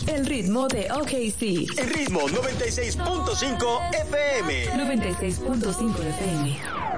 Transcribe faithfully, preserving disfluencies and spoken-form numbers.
El ritmo de O K C. El ritmo noventa y seis punto cinco F M. noventa y seis punto cinco F M.